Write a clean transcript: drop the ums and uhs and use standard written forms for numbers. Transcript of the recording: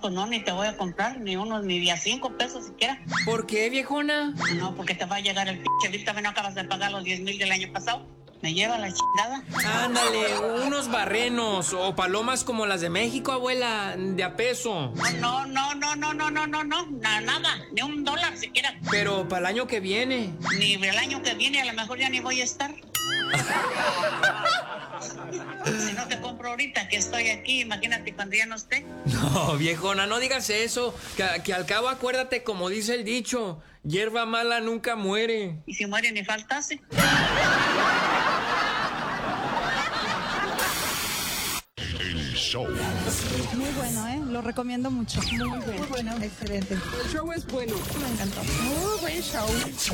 pues no, ni te voy a comprar ni unos, ni a 5 pesos siquiera. ¿Por qué, viejona? No, porque te va a llegar el pinche bill, también no acabas de pagar los 10,000 del año pasado. Me lleva la chingada. Ándale, unos barrenos o palomas como las de México, abuela, de a peso. No, nada, ni $1 siquiera. Pero para el año que viene. Ni el año que viene, a lo mejor ya ni voy a estar. Si no te compro ahorita que estoy aquí, imagínate cuando ya no esté. No, viejona, no digas eso. Que al cabo acuérdate como dice el dicho, hierba mala nunca muere. Y si muere ni faltase. El show. Muy bueno, lo recomiendo mucho. Muy bueno. Excelente. El show es bueno. Me encantó. Muy buen show.